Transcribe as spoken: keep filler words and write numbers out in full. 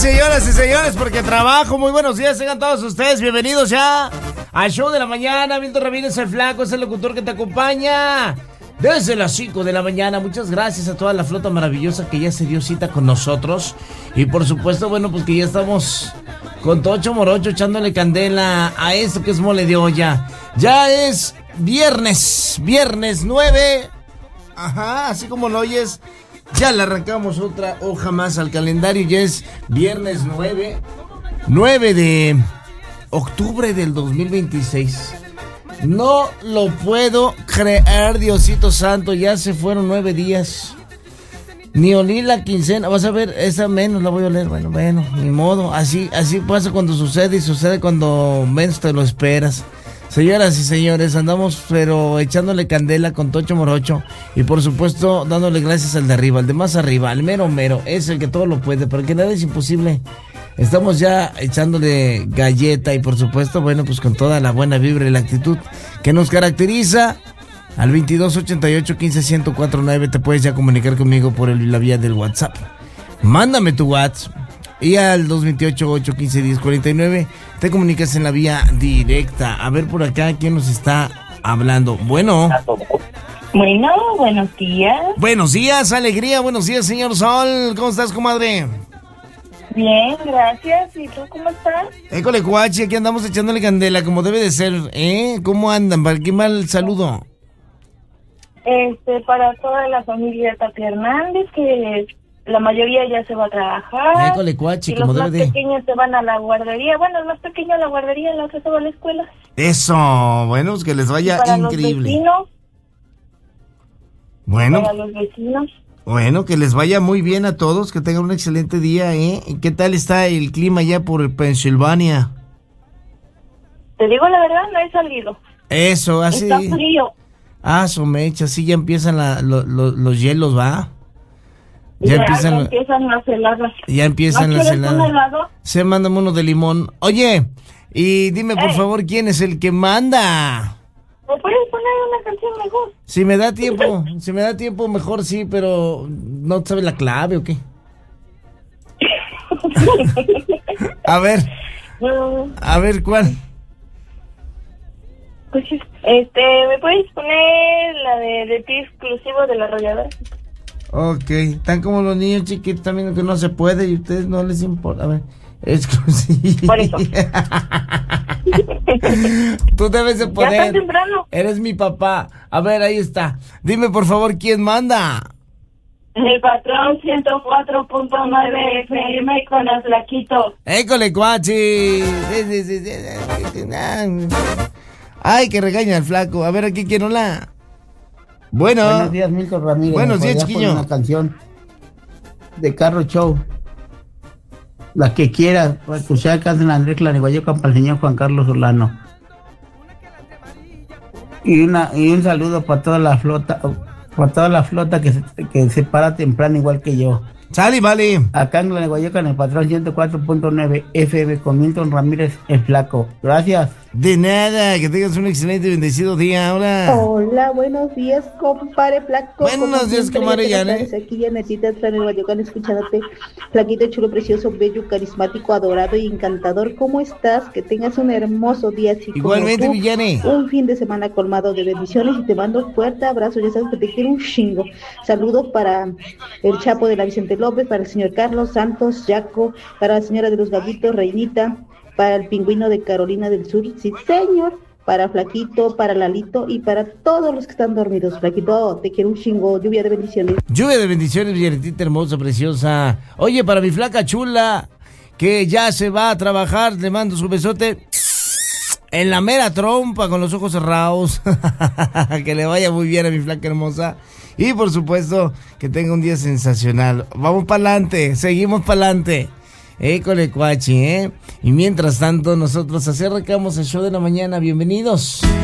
señoras y señores, porque trabajo. Muy buenos días, tengan todos ustedes bienvenidos ya al show de la mañana. Milton Ramírez, el flaco, es el locutor que te acompaña desde las cinco de la mañana. Muchas gracias a toda la flota maravillosa que ya se dio cita con nosotros. Y por supuesto, bueno, pues que ya estamos con Tocho Morocho echándole candela a esto que es mole de olla. Ya es viernes, viernes nueve. Ajá, así como lo oyes. Ya le arrancamos otra hoja más al calendario. Ya es viernes nueve de octubre del dos mil veintiséis. No lo puedo creer, Diosito Santo. Ya se fueron nueve días. Ni olí la quincena. Vas a ver, esa menos la voy a oler. Bueno, bueno, ni modo. Así, así pasa cuando sucede y sucede cuando menos te lo esperas. Señoras y señores, andamos pero echándole candela con Tocho Morocho y por supuesto dándole gracias al de arriba, al de más arriba, al mero mero, es el que todo lo puede, pero que nada es imposible. Estamos ya echándole galleta y por supuesto, bueno, pues con toda la buena vibra y la actitud que nos caracteriza. Al veintidós ochenta y ocho quince ciento cuatro nueve te puedes ya comunicar conmigo por el, la vía del WhatsApp. Mándame tu WhatsApp. Y al dos veintiocho ocho quince diez cuarenta y nueve te comunicas en la vía directa. A ver por acá quién nos está hablando. Bueno. Bueno, buenos días. Buenos días, alegría. Buenos días, señor Sol. ¿Cómo estás, comadre? Bien, gracias. ¿Y tú cómo estás? École, cuachi, aquí andamos echándole candela como debe de ser, ¿eh? ¿Cómo andan? ¿Para qué mal saludo? Este, para toda la familia Tapia Hernández, que la mayoría ya se va a trabajar. École, cuachi, y como los debe más de. pequeños se van a la guardería. Bueno, el más pequeño a la guardería, el otro se va a la escuela. Eso, bueno, pues que les vaya para increíble. Los vecinos, bueno. Para los vecinos. Bueno, que les vaya muy bien a todos, que tengan un excelente día, ¿eh? ¿Qué tal está el clima allá por Pensilvania? Te digo la verdad, no he salido. Eso, así. Está frío. Ah, su mecha, sí, ya empiezan la, lo, lo, los hielos, ¿va? Ya, ya empiezan, ya empiezan las heladas. Ya empiezan ¿No las heladas. un helado? Se mándame uno de limón. Oye, y dime por eh. favor, ¿quién es el que manda? ¿Me puedes poner una canción mejor? Si me da tiempo, si me da tiempo mejor sí, pero ¿no sabes la clave o qué? A ver, a ver, ¿cuál? Pues, este, ¿me puedes poner la de, de ti exclusivo de la arrolladora? Ok, están como los niños chiquitos también que no se puede y a ustedes no les importa. A ver, exclusivo. Por eso. Tú debes de poner. Ya tan temprano. Eres mi papá. A ver, ahí está. Dime por favor, ¿quién manda? El patrón ciento cuatro punto nueve F M con el flaquito. ¡École, cuachi! Ay, que regaña el flaco. A ver, aquí quién hola. Bueno. Buenos días, Milton Ramírez. Buenos días, chiquillo. Una canción de Carro Show. La que quieras, para escuchar que hacen Andrés Claneguayocan para el señor Juan Carlos Solano. Y una y un saludo para toda la flota, para toda la flota que se, que se para temprano igual que yo. Sale, vale. Acá en Claneguayocan, el patrón ciento cuatro punto nueve F M con Milton Ramírez, el flaco. Gracias. De nada, que tengas un excelente y bendecido día. Hola. Hola, buenos días, compadre flaco. Buenos días, comadre Yane. Aquí Yanetita en el Guayocán escuchándote. Flaquito, chulo, precioso, bello, carismático, adorado y encantador. ¿Cómo estás? Que tengas un hermoso día, chico. Igualmente, Villane. Un fin de semana colmado de bendiciones y te mando un fuerte abrazo. Ya sabes que te quiero un chingo. Saludos para el Chapo de la Vicente López, para el señor Carlos Santos, Yaco, para la señora de los Gavitos, Reinita, para el pingüino de Carolina del Sur, sí señor, para Flaquito, para Lalito y para todos los que están dormidos. Flaquito, te quiero un chingo, lluvia de bendiciones. Lluvia de bendiciones, Villanetita hermosa, preciosa. Oye, para mi flaca chula, que ya se va a trabajar, le mando su besote en la mera trompa, con los ojos cerrados. Que le vaya muy bien a mi flaca hermosa. Y por supuesto, que tenga un día sensacional. Vamos para adelante, seguimos para adelante. École, cuachi, ¿eh? Y mientras tanto, nosotros así arrancamos el show de la mañana. Bienvenidos.